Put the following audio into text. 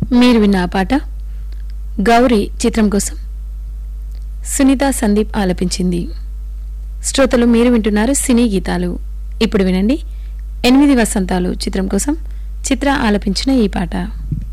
మీరు విన్న ఆ పాట గౌరీ చిత్రం కోసం సునీత సందీప్ ఆలపించింది. శ్రోతలు మీరు వింటున్నారు సినీ గీతాలు. ఇప్పుడు వినండి 8 వసంతాలు చిత్రం కోసం చిత్ర ఆలపించిన ఈ పాట.